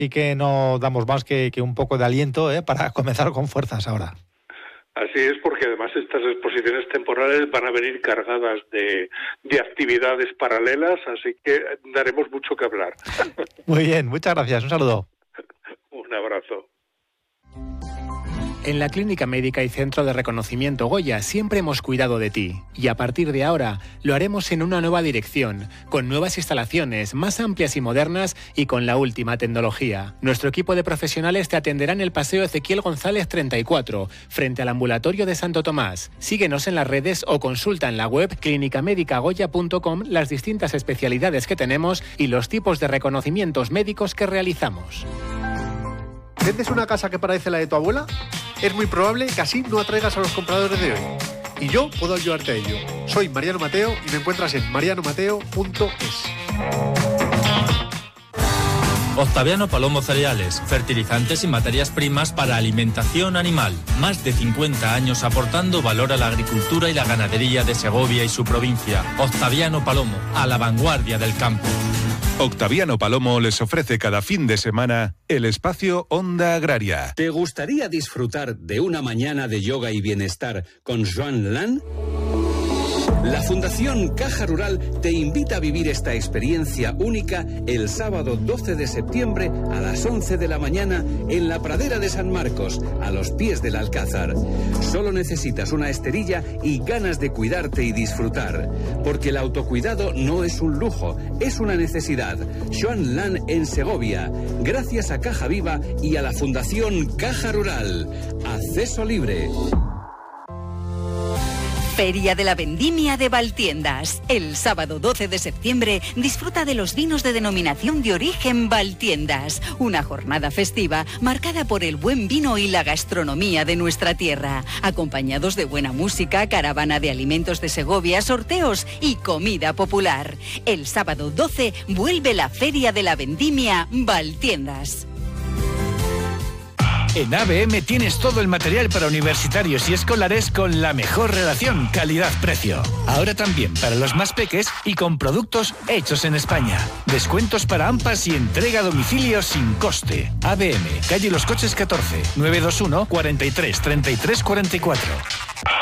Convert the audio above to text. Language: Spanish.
y que no damos más que un poco de aliento para comenzar con fuerzas ahora. Así es, porque además estas exposiciones temporales van a venir cargadas de actividades paralelas, así que daremos mucho que hablar. Muy bien, muchas gracias, un saludo. Un abrazo. En la Clínica Médica y Centro de Reconocimiento Goya siempre hemos cuidado de ti, y a partir de ahora lo haremos en una nueva dirección, con nuevas instalaciones más amplias y modernas y con la última tecnología. Nuestro equipo de profesionales te atenderá en el Paseo Ezequiel González 34, frente al Ambulatorio de Santo Tomás. Síguenos en las redes o consulta en la web clinicamedicagoya.com las distintas especialidades que tenemos y los tipos de reconocimientos médicos que realizamos. ¿Vendes una casa que parece la de tu abuela? Es muy probable que así no atraigas a los compradores de hoy. Y yo puedo ayudarte a ello. Soy Mariano Mateo y me encuentras en marianomateo.es. Octaviano Palomo Cereales, fertilizantes y materias primas para alimentación animal. Más de 50 años aportando valor a la agricultura y la ganadería de Segovia y su provincia. Octaviano Palomo, a la vanguardia del campo. Octaviano Palomo les ofrece cada fin de semana el espacio Onda Agraria. ¿Te gustaría disfrutar de una mañana de yoga y bienestar con Joan Lan? La Fundación Caja Rural te invita a vivir esta experiencia única el sábado 12 de septiembre a las 11 de la mañana en la pradera de San Marcos, a los pies del Alcázar. Solo necesitas una esterilla y ganas de cuidarte y disfrutar, porque el autocuidado no es un lujo, es una necesidad. Joan Lan en Segovia, gracias a Caja Viva y a la Fundación Caja Rural. Acceso libre. Feria de la Vendimia de Valtiendas. El sábado 12 de septiembre disfruta de los vinos de denominación de origen Valtiendas. Una jornada festiva marcada por el buen vino y la gastronomía de nuestra tierra. Acompañados de buena música, caravana de alimentos de Segovia, sorteos y comida popular. El sábado 12 vuelve la Feria de la Vendimia Valtiendas. En ABM tienes todo el material para universitarios y escolares con la mejor relación calidad-precio. Ahora también para los más peques y con productos hechos en España. Descuentos para AMPAs y entrega a domicilio sin coste. ABM, calle Los Coches 14, 921 43 33 44.